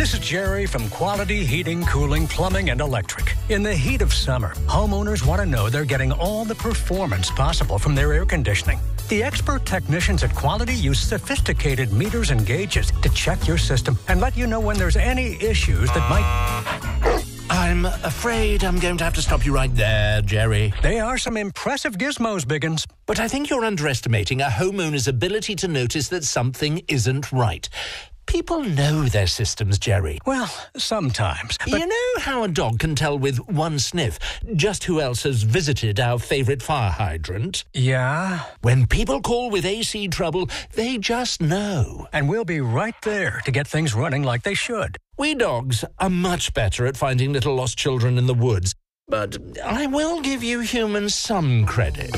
This is Jerry from Quality Heating, Cooling, Plumbing, and Electric. In the heat of summer, homeowners want to know they're getting all the performance possible from their air conditioning. The expert technicians at Quality use sophisticated meters and gauges to check your system and let you know when there's any issues that might... I'm afraid I'm going to have to stop you right there, Jerry. They are some impressive gizmos, Biggins. But I think you're underestimating a homeowner's ability to notice that something isn't right. People know their systems, Jerry. Well, sometimes. But you know how a dog can tell with one sniff just who else has visited our favourite fire hydrant? Yeah? When people call with AC trouble, they just know. And we'll be right there to get things running like they should. We dogs are much better at finding little lost children in the woods. But I will give you humans some credit.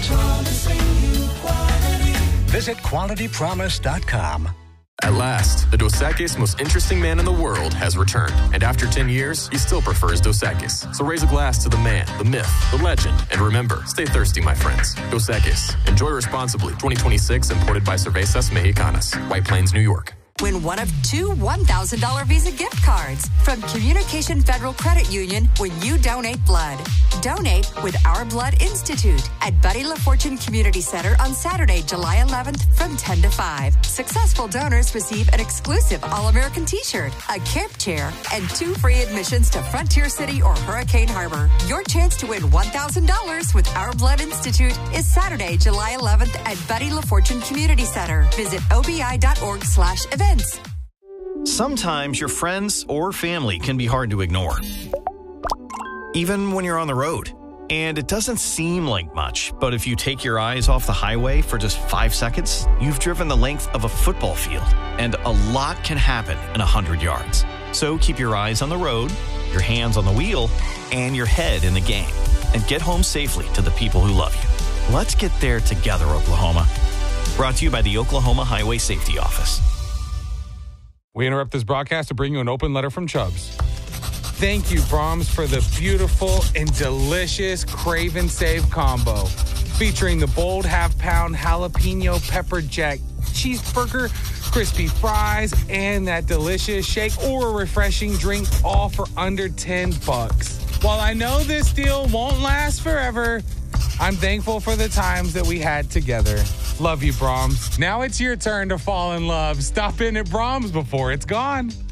Visit QualityPromise.com. At last, the Dos Equis most interesting man in the world has returned. And after 10 years, he still prefers Dos Equis. So raise a glass to the man, the myth, the legend. And remember, stay thirsty, my friends. Dos Equis. Enjoy responsibly. 2026, imported by Cervezas Mexicanas. White Plains, New York. Win one of two $1,000 Visa gift cards from Communication Federal Credit Union when you donate blood. Donate with Our Blood Institute at Buddy LaFortune Community Center on Saturday, July 11th from 10 to 5. Successful donors receive an exclusive All-American t-shirt, a camp chair, and 2 free admissions to Frontier City or Hurricane Harbor. Your chance to win $1,000 with Our Blood Institute is Saturday, July 11th at Buddy LaFortune Community Center. Visit obi.org/events. Sometimes your friends or family can be hard to ignore, even when you're on the road. And it doesn't seem like much, but if you take your eyes off the highway for just 5 seconds, you've driven the length of a football field, and a lot can happen in 100 yards. So keep your eyes on the road, your hands on the wheel, and your head in the game, and get home safely to the people who love you. Let's get there together, Oklahoma. Brought to you by the Oklahoma Highway Safety Office. We interrupt this broadcast to bring you an open letter from Chubbs. Thank you, Brahms, for the beautiful and delicious Crave and Save combo. Featuring the bold half-pound jalapeno pepper jack cheeseburger, crispy fries, and that delicious shake or a refreshing drink, all for under $10. While I know this deal won't last forever, I'm thankful for the times that we had together. Love you, Brahms. Now it's your turn to fall in love. Stop in at Brahms before it's gone.